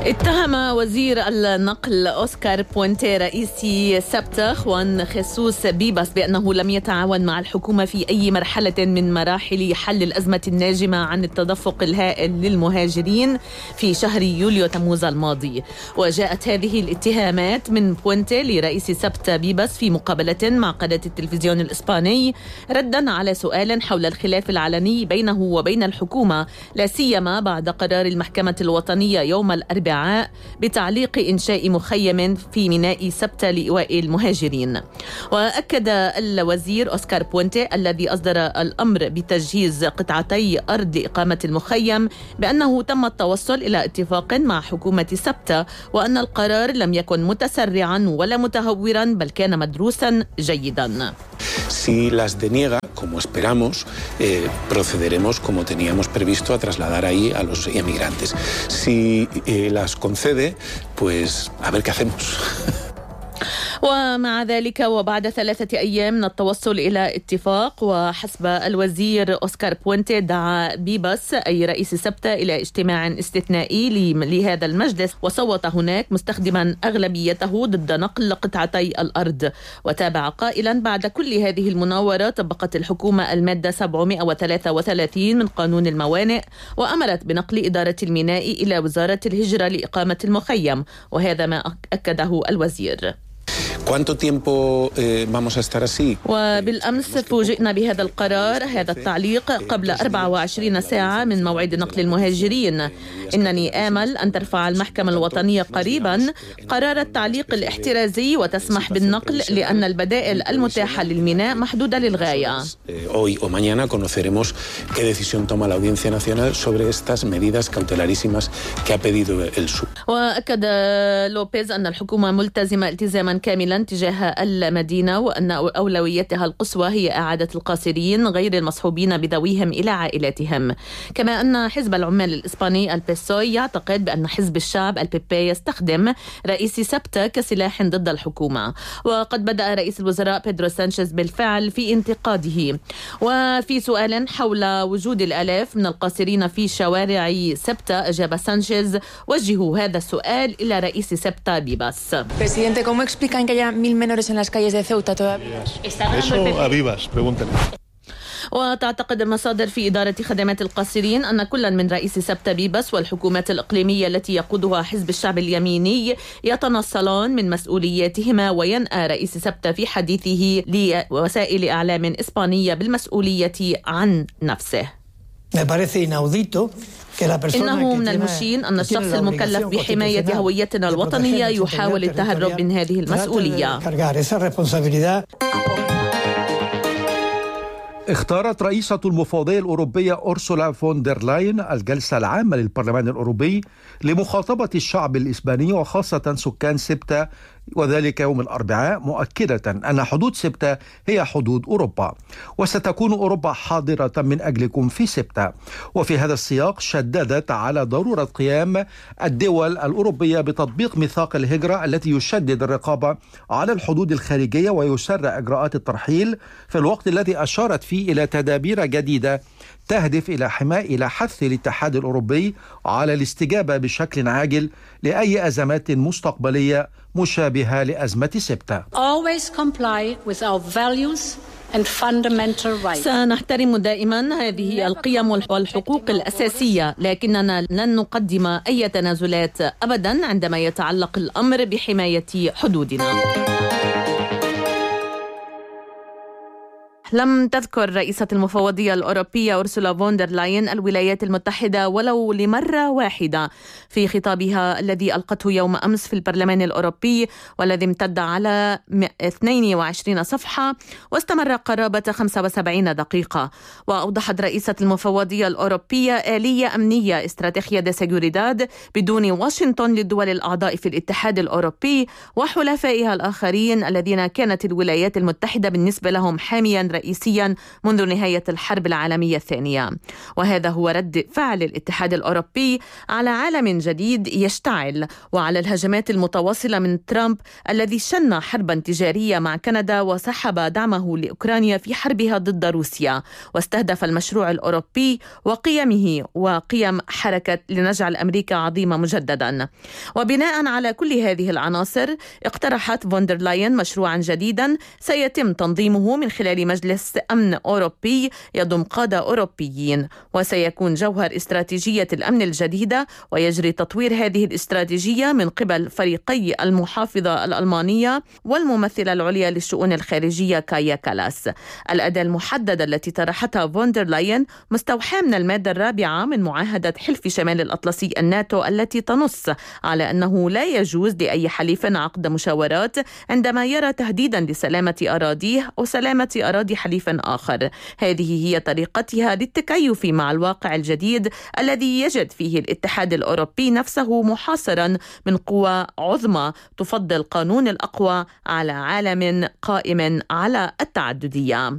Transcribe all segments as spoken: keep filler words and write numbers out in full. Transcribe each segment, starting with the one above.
اتهم وزير النقل أوسكار بوينتي رئيسي سبتة خوان خيسوس بيباس بأنه لم يتعاون مع الحكومة في أي مرحلة من مراحل حل الأزمة الناجمة عن التدفق الهائل للمهاجرين في شهر يوليو تموز الماضي. وجاءت هذه الاتهامات من بوينتي لرئيس سبتة بيباس في مقابلة مع قناة التلفزيون الإسباني ردا على سؤال حول الخلاف العلني بينه وبين الحكومة، لا سيما بعد قرار المحكمة الوطنية يوم الأربعاء بتعليق إنشاء مخيم في ميناء سبتة لإيواء المهاجرين. وأكد الوزير أوسكار بوينتي الذي أصدر الأمر بتجهيز قطعتي أرض لإقامة المخيم بأنه تم التوصل إلى اتفاق مع حكومة سبتة، وأن القرار لم يكن متسرعا ولا متهورا بل كان مدروسا جيدا. Si las deniega, como esperamos, eh, procederemos como teníamos previsto a trasladar ahí a los emigrantes. Si eh, las concede, pues a ver qué hacemos. ومع ذلك وبعد ثلاثة أيام من التوصل إلى اتفاق، وحسب الوزير أوسكار بوينتي دعا بيباس أي رئيس سبتة إلى اجتماع استثنائي لهذا المجلس، وصوت هناك مستخدما أغلبيته ضد نقل قطعتي الأرض. وتابع قائلا: بعد كل هذه المناورة طبقت الحكومة المادة سبعمائة وثلاثة وثلاثين من قانون الموانئ، وأمرت بنقل إدارة الميناء إلى وزارة الهجرة لإقامة المخيم، وهذا ما أكده الوزير. وبالأمس فوجئنا بهذا القرار، هذا التعليق قبل أربع وعشرين ساعة من موعد نقل المهاجرين. إنني آمل أن ترفع المحكمة الوطنية قريبا قرار التعليق الاحترازي وتسمح بالنقل، لأن البدائل المتاحة للميناء محدودة للغاية. وأكد لوبيز أن الحكومة ملتزمة التزاما كاملا تجاه المدينة، وأن أولويتها القصوى هي إعادة القاصرين غير المصحوبين بذويهم إلى عائلاتهم. كما أن حزب العمال الإسباني البيسوي يعتقد بأن حزب الشعب البي بي يستخدم رئيس سبتة كسلاح ضد الحكومة. وقد بدأ رئيس الوزراء بيدرو سانشيز بالفعل في انتقاده. وفي سؤال حول وجود الآلاف من القاصرين في شوارع سبتة أجاب سانشيز: وجهوا هذا السؤال إلى رئيس سبتة بيباس. mil menores en las calles de Ceuta todavía. Eso a Vivas, pregúntale. وتعتقد المصادر في إدارة خدمات القاصرين أن كلا من رئيس سبتة بيباس والحكومات الإقليمية التي يقودها حزب الشعب اليميني يتنصلان من مسؤولياتهما، وينأى رئيس سبتة في حديثه لوسائل إعلام إسبانية بالمسؤولية عن نفسه. إنه من المشين أن الشخص المكلف بحماية هويتنا الوطنية يحاول التهرب من هذه المسؤولية. اختارت رئيسة المفوضية الأوروبية أورسولا فون دير لاين الجلسة العامة للبرلمان الأوروبي لمخاطبة الشعب الإسباني وخاصة سكان سبتة، وذلك يوم الأربعاء، مؤكدة أن حدود سبتة هي حدود أوروبا، وستكون أوروبا حاضرة من أجلكم في سبتة. وفي هذا السياق شددت على ضرورة قيام الدول الأوروبية بتطبيق ميثاق الهجرة التي يشدد الرقابة على الحدود الخارجية ويسرع إجراءات الترحيل، في الوقت الذي أشارت فيه إلى تدابير جديدة تهدف إلى حماية إلى حث الاتحاد الأوروبي على الاستجابة بشكل عاجل لأي أزمات مستقبلية مشابهة لأزمة سبتة. Always comply with our values and fundamental rights. سنحترم دائما هذه القيم والحقوق الأساسية، لكننا لن نقدم أي تنازلات أبدا عندما يتعلق الأمر بحماية حدودنا. لم تذكر رئيسة المفوضية الأوروبية أورسولا فون دير لاين الولايات المتحدة ولو لمرة واحدة في خطابها الذي ألقته يوم أمس في البرلمان الأوروبي، والذي امتد على اثنين وعشرين صفحة واستمر قرابة خمسة وسبعين دقيقة. وأوضحت رئيسة المفوضية الأوروبية آلية أمنية استراتيجية دي سيغوريداد بدون واشنطن للدول الأعضاء في الاتحاد الأوروبي وحلفائها الآخرين الذين كانت الولايات المتحدة بالنسبة لهم حاميا رئيسيا منذ نهاية الحرب العالمية الثانية. وهذا هو رد فعل الاتحاد الأوروبي على عالم جديد يشتعل وعلى الهجمات المتواصلة من ترامب الذي شن حربا تجارية مع كندا وسحب دعمه لأوكرانيا في حربها ضد روسيا، واستهدف المشروع الأوروبي وقيمه وقيم حركة لنجعل أمريكا عظيمة مجددا. وبناء على كل هذه العناصر اقترحت فوندر لاين مشروعا جديدا سيتم تنظيمه من خلال مجلس أمن أوروبي يضم قادة أوروبيين، وسيكون جوهر استراتيجية الأمن الجديدة، ويجري تطوير هذه الاستراتيجية من قبل فريقي المحافظة الألمانية والممثلة العليا للشؤون الخارجية كايا كالاس. الأداة المحددة التي طرحتها فوندر لاين مستوحاة من المادة الرابعة من معاهدة حلف شمال الأطلسي الناتو التي تنص على أنه لا يجوز لأي حليف عقد مشاورات عندما يرى تهديدا لسلامة أراضيه أو سلامة أراضي حليف آخر. هذه هي طريقتها للتكيف مع الواقع الجديد الذي يجد فيه الاتحاد الأوروبي نفسه محاصرا من قوى عظمى تفضل قانون الأقوى على عالم قائم على التعددية.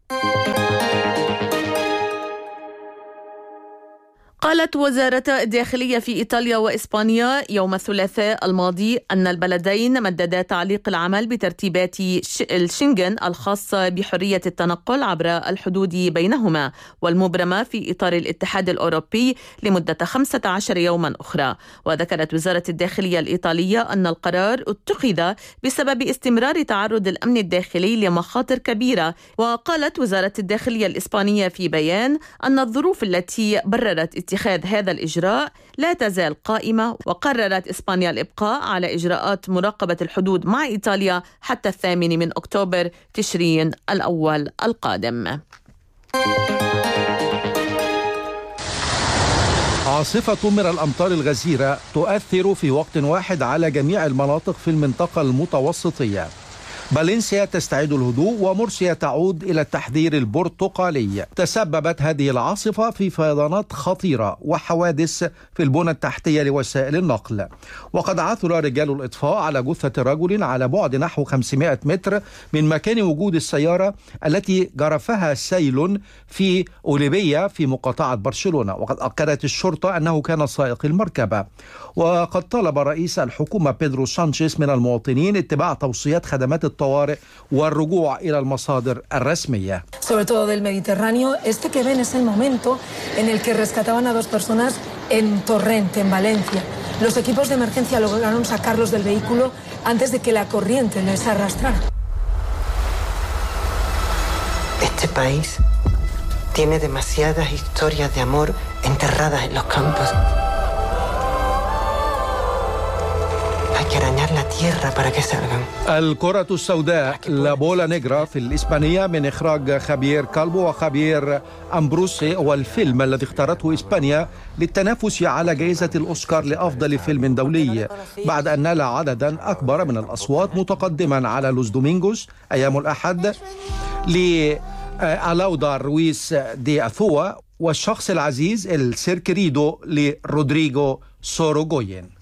قالت وزارة الداخلية في إيطاليا وإسبانيا يوم الثلاثاء الماضي أن البلدين مددا تعليق العمل بترتيبات الشنغن الخاصة بحرية التنقل عبر الحدود بينهما والمبرمة في إطار الاتحاد الأوروبي لمدة خمسة عشر يوما أخرى. وذكرت وزارة الداخلية الإيطالية أن القرار اتخذ بسبب استمرار تعرض الأمن الداخلي لمخاطر كبيرة. وقالت وزارة الداخلية الإسبانية في بيان أن الظروف التي بررت اتخاذ هذا الإجراء لا تزال قائمة، وقررت إسبانيا الإبقاء على إجراءات مراقبة الحدود مع إيطاليا حتى الثامن من أكتوبر تشرين الأول القادم. عاصفة من الأمطار الغزيرة تؤثر في وقت واحد على جميع المناطق في المنطقة المتوسطية. فالنسيا تستعيد الهدوء ومرسيا تعود إلى التحذير البرتقالي. تسببت هذه العاصفة في فيضانات خطيرة وحوادث في البنى التحتية لوسائل النقل. وقد عثر رجال الإطفاء على جثة رجل على بعد نحو خمسمائة متر من مكان وجود السيارة التي جرفها سيل في أوليبيا في مقاطعة برشلونة. وقد أكدت الشرطة أنه كان سائق المركبة. وقد طلب رئيس الحكومة بيدرو سانشيز من المواطنين اتباع توصيات خدمات الطوارئ والرجوع إلى المصادر الرسمية. Sobre todo del Mediterráneo, este que ven es el momento en el que rescataban a dos personas en Torrente, en Valencia. Los equipos de emergencia lograron sacarlos del vehículo antes de que la corriente les arrastrara. Este país tiene demasiadas historias de amor enterradas en los campos. الكرة السوداء لا بولا نيجرا في الإسبانية من إخراج خبير كالبو وخبير أمبروسي هو الفيلم الذي اختارته إسبانيا للتنافس على جائزة الأوسكار لأفضل فيلم دولي بعد أن نال عددا أكبر من الأصوات متقدما على لوس دومينغوس أيام الأحد لألاودا رويس دي أثوا والشخص العزيز السيركريدو لرودريغو سوروغوين.